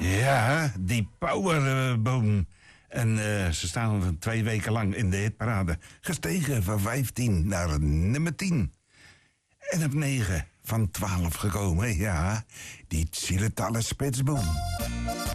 Ja, die Powerboom. En ze staan 2 weken lang in de hitparade. Gestegen van 15 naar nummer 10. En op 9 van 12 gekomen, ja. Die Zieletalle Spitsboom.